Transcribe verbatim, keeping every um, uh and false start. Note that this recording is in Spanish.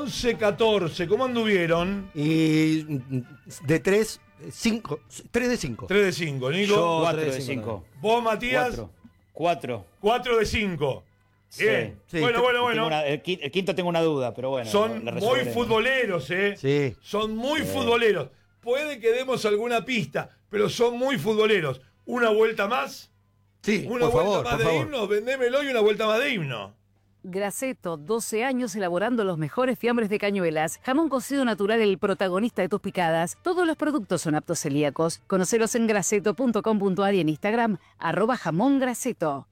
once catorce, ¿cómo anduvieron? Y de tres, cinco, tres de cinco. tres de cinco, Nico. Yo cuatro de cinco. Vos, Matías. cuatro. cuatro. cuatro de cinco. Sí. Bien. Sí. Bueno, bueno, bueno. Una, el, quinto, el quinto tengo una duda, pero bueno. Son la muy resolveremos. futboleros, ¿eh? Sí. Son muy Sí. futboleros. Puede que demos alguna pista, pero son muy futboleros. ¿Una vuelta más? Sí, Una por vuelta favor, más por de favor. himno, vendémelo y una vuelta más de himno. Graceto, doce años elaborando los mejores fiambres de Cañuelas. Jamón cocido natural, el protagonista de tus picadas. Todos los productos son aptos celíacos. Conocelos en graceto punto com punto a r y en Instagram, arroba jamón graceto.